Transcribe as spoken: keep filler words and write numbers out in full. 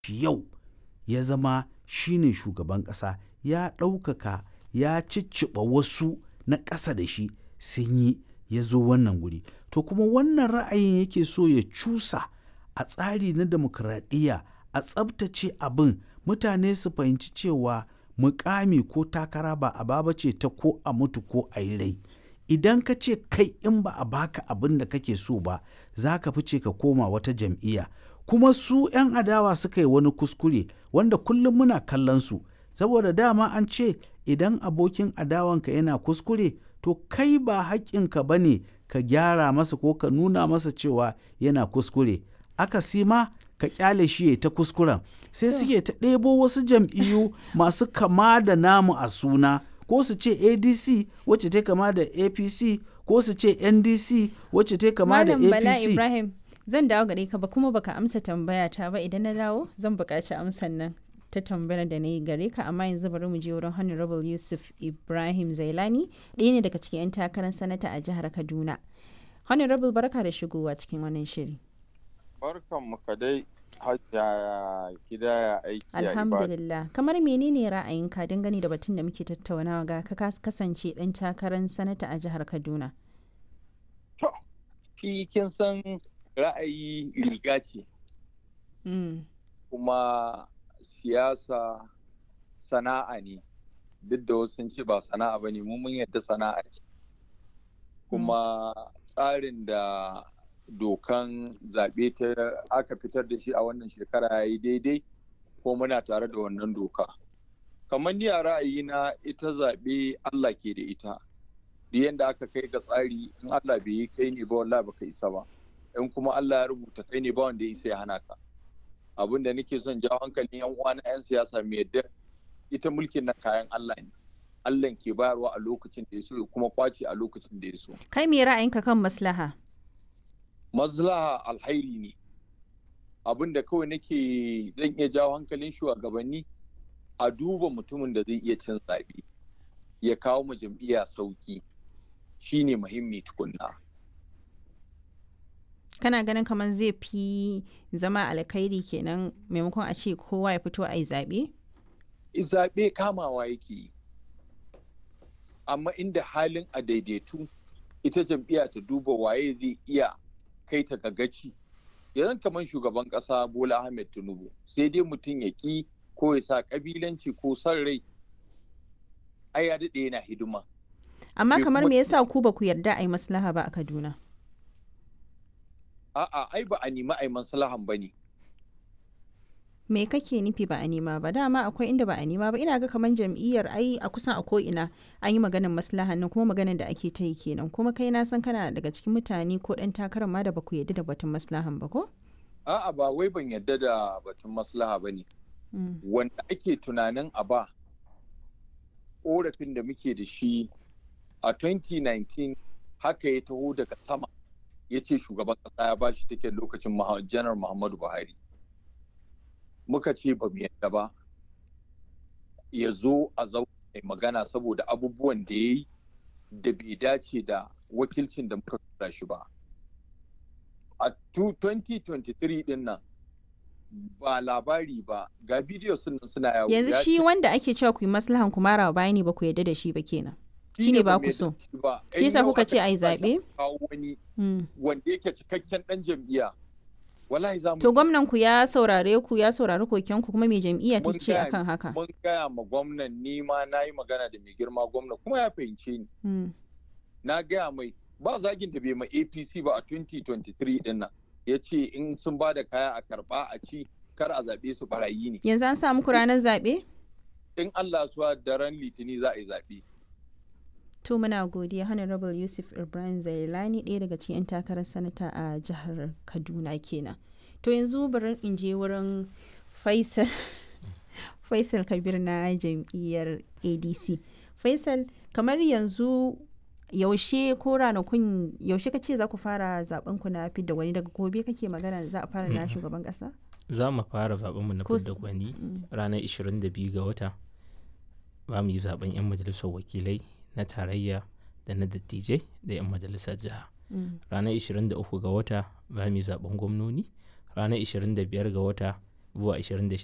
yau ya zama shine shugaban ƙasa, ya ɗaukaka ya cicciɓa wasu na ƙasa da shi sun yi ya zo wannan guri. To kuma wannan ra'ayin yake so ya cusa a tsari na demokradiyya, a tsabtace abin, mutane su fahimci cewa mukami ko takara ba aba ce ta ko a mutu ko a yi rai. Idan ka ce kai in ba a baka abin da kake so ba za ka fice ka koma wata jam'iyya. Kuma su 'yan adawa suka yi wani kuskure wanda kullum muna kallon su, saboda dama an ce idan abokin adawanka yana kuskure to kai ba haƙƙinka ba ne ka gyara masa ko ka nuna masa cewa yana kuskure. Akasi ma ka ƙyale shi ya ta kuskuren, sai suke ta ɗebo wasu jam'iyyu masu kama da namu a suna, ko su ce A D C wacce ta kama da A P C, ko su ce N D C wacce ta kama da A P C. Malam Bala Ibrahim, zan dawo gare ka ba kuma baka amsa tambaya ta ba. Idan na dawo zan buƙaci amsan nan ta tambayar da na yi gare ka, amma yanzu bari mu je wurin Honorable Yusuf Ibrahim Zailani, ɗaya ne daga cikin 'yan takarar sanata a jihar Kaduna. Honorable, barka da shigowa cikin wannan shiri. Barkan mu ka dai hajjaya gida aiki. Alhamdulillah. Kamar menene ra'ayinka dangane da batun da muke tattaunawa ga ka kasance ɗan takarar sanata a jihar Kaduna? To, shi kin san ra'ayi riga ce. Mm. Kuma siyasa sana'a ne, duk da wasu sun ce ba sana'a ba ne, mun yadda sana'a ce. Kuma tsarin da dokan zaɓe ta aka fitar da shi a wannan shekara ya yi daidai, ko muna tare da wannan doka. Kamar ni a ra'ayina, ita zaɓe Allah ke da ita. Da yadda aka kai ga tsari, in Allah bai yi kai ne ba wallahi baka isa ba. In kuma Allah ya rubuta kai ne ba wanda ya isa ya hana ka. Abin da nake son jawo hankalin yan uwa na 'yan siyasa mai yadda ita mulkin na kayan Allah ne. Allah ke bayarwa a lokacin da ya so, kuma kwace a lokacin da ya so. Kai me ra'ayinka kan maslaha? Maslaha alhairi ne. Abin da kawai nake zan iya jawo hankalin shugabanni, a duba mutumin da zai iya cin zaɓe ya kawo ma jam'iyya sauki, shine muhimmi tukunna. Kana ganin kamar zai fi zama alkhairi kenan maimakon a ce kowa ya fito a yi zaɓe? Zaɓe kamawa yake yi, amma inda halin a daidaitu, ita jam'iyya ta duba waye zai iya kai ta gagaci. Yanzu kamar shugaban ƙasa Bola Ahmed Tinubu, sai dai mutum ya ƙi ko ya sa ƙabilanci ko son rai, ai ya daɗe yana hidima. Amma kamar me yasa ku ba ku yarda a yi maslaha ba a Kaduna? A'a, ai ba a nemi a yi maslahan ba ne. Me kake nufi ba a nema ba? Dama akwai inda ba a nema ba. Ina ga kamar jam'iyyar ai a kusan a ko'ina an yi maganar maslahan nan, kuma maganar da ake ta yi kenan. Kuma kai na san kana daga cikin mutane ko ɗan takarar ma da ba ku yarda da batun maslahan ba ko? A'a, ba wai ban yarda da batun maslaha ba ne. Wanda ake tunanin a ba, ƙorafin da muke da shi a twenty nineteen haka ya taho daga sama, ya ce shugaban ƙasa ya ba shi take lokacin janar Muhammadu Buhari. Muka ce ba mu yadda ba, ya zo a zaune magana saboda abubuwan da ya yi da bai dace da wakilcin da muka tura shi ba. A twenty twenty-three din nan ba labari ba, ga bidiyo sun suna yawo. Yanzu shi wanda ake cewa ku yi maslahan ku mara baya ne ba ku yadda da shi ba kenan. Shi ne ba ku so. Shi yasa kuka ce a yi zaɓe? Wani wanda yake cikakken ɗan jam'iyya. Wallahi za mu. To gwamnan ku ya saurare ku, ya saurari koken ku, kuma mai jam'iyya ta ce akan haka? Mun gaya ma gwamnan, ni ma na yi magana da mai girma gwamna, kuma ya fahimce ni. Na gaya mai ba zagin da bai ma A P C ba a twenty twenty-three din nan. Ya ce in sun ba da kaya a karɓa a ci, kar a zaɓe su barayi ne. Yanzu an sa muku ranar zaɓe? In Allah suwa daren Litini za a yi zaɓe. To muna godiya Honorable Yusuf Ibrahim Zailani, ɗaya daga cikin 'yan takarar sanata a jihar Kaduna kenan. To yanzu bari in je wurin Faisal Faisal Kabir na jam'iyyar A D C. Faisal, kamar yanzu yaushe ko ranakun yaushe ka ce za ku fara zaben ku na fidda gwani, daga gobe kake magana za a fara na shugaban kasa? Za mu fara zaben mu na fidda gwani ranar ishirin da biyu ga wata. Ba mu yi zaben 'yan majalisar wakilai na tarayya da na dattijai da 'yan majalisar jiha. Ranar ishirin da uku ga wata ba mu yi zaben gwamnoni. Ranar ishirin da biyar ga wata zuwa ashirin da shida